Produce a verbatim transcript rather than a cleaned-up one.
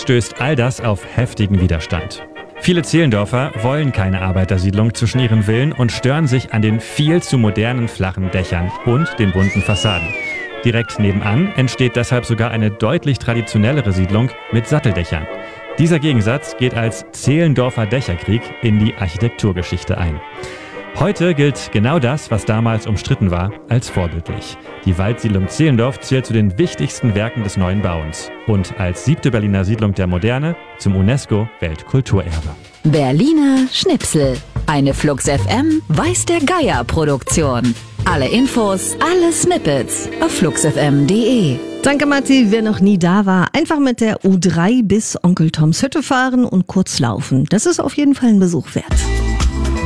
stößt all das auf heftigen Widerstand. Viele Zehlendorfer wollen keine Arbeitersiedlung zwischen ihren Villen und stören sich an den viel zu modernen flachen Dächern und den bunten Fassaden. Direkt nebenan entsteht deshalb sogar eine deutlich traditionellere Siedlung mit Satteldächern. Dieser Gegensatz geht als Zehlendorfer Dächerkrieg in die Architekturgeschichte ein. Heute gilt genau das, was damals umstritten war, als vorbildlich. Die Waldsiedlung Zehlendorf zählt zu den wichtigsten Werken des neuen Bauens und als siebte Berliner Siedlung der Moderne zum UNESCO-Weltkulturerbe. Berliner Schnipsel. Eine Flux F M Weiß der Geier Produktion. Alle Infos, alle Snippets auf flux f m punkt de. Danke, Matti. Wer noch nie da war, einfach mit der U drei bis Onkel Toms Hütte fahren und kurz laufen. Das ist auf jeden Fall ein Besuch wert.